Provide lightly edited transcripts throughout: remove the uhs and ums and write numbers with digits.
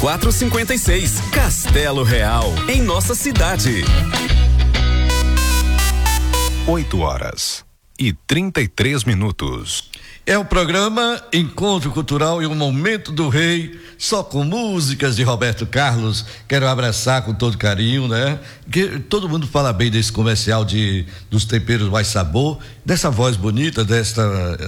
456, Castelo Real, em nossa cidade. 8h33. É o programa Encontro Cultural e o Momento do Rei, só com músicas de Roberto Carlos. Quero abraçar com todo carinho, né? Que todo mundo fala bem desse comercial dos temperos mais sabor, dessa voz bonita, desta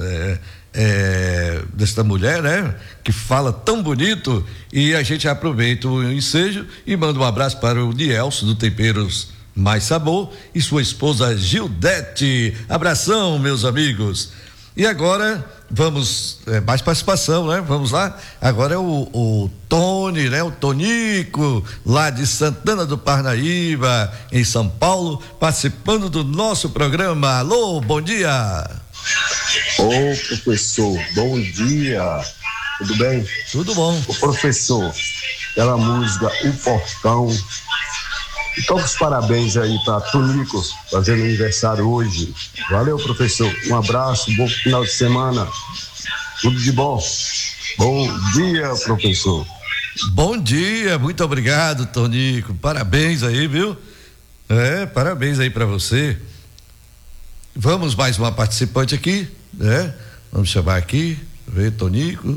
mulher, né? Que fala tão bonito, e a gente aproveita o ensejo e manda um abraço para o Nielso do Temperos Mais Sabor e sua esposa Gildete. Abração, meus amigos. E agora vamos, mais participação, né? Vamos lá. Agora é o Tony, né? O Tonico, lá de Santana do Parnaíba, em São Paulo, participando do nosso programa. Alô, bom dia. Ô, professor, bom dia. Tudo bem? Tudo bom. Ô, professor, aquela música O Portão. E todos os parabéns aí para Tonico, fazendo aniversário hoje. Valeu, professor. Um abraço, bom final de semana. Tudo de bom. Bom dia, professor. Bom dia, muito obrigado, Tonico. Parabéns aí, viu? Parabéns aí para você. Vamos mais uma participante aqui, né? Vamos chamar aqui, ver Tonico.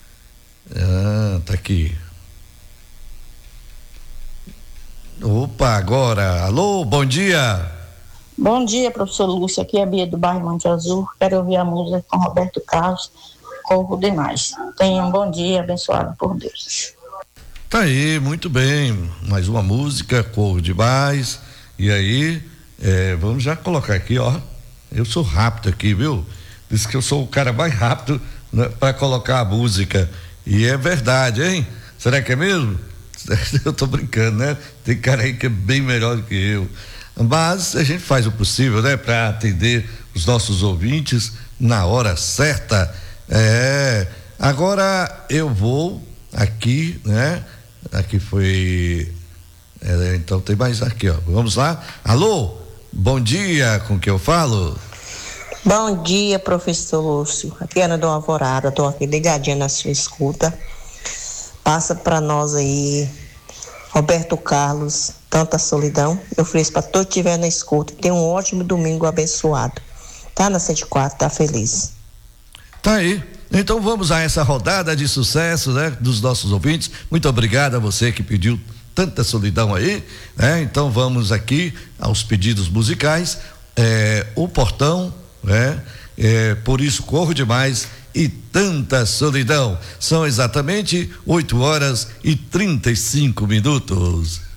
Tá aqui. Opa, agora. Alô, bom dia. Bom dia, professor Lúcio. Aqui é a Bia do bairro Monte Azul. Quero ouvir a música com Roberto Carlos, Corro Demais. Tenha um bom dia, abençoado por Deus. Tá aí, muito bem. Mais uma música, Corro Demais. E aí, vamos já colocar aqui, ó. Eu sou rápido aqui, viu? Diz que eu sou o cara mais rápido, né, para colocar a música. E é verdade, hein? Será que é mesmo? Eu tô brincando, né? Tem cara aí que é bem melhor do que eu. Mas a gente faz o possível, né? Para atender os nossos ouvintes na hora certa. Agora eu vou aqui, né? Aqui foi. Então tem mais aqui, ó. Vamos lá. Alô? Bom dia, com quem eu falo? Bom dia, professor Lúcio. Aqui é Ana do Alvorada, tô aqui ligadinha na sua escuta. Passa para nós aí, Roberto Carlos, Tanta Solidão. Eu ofereço para todo que estiver na escuta. Tenha um ótimo domingo abençoado. Tá na 104, tá feliz. Tá aí. Então vamos a essa rodada de sucesso, né? Dos nossos ouvintes. Muito obrigado a você que pediu Tanta Solidão aí, né? Então vamos aqui aos pedidos musicais. O Portão, né? Por isso Corro Demais e Tanta Solidão. São exatamente 8h35.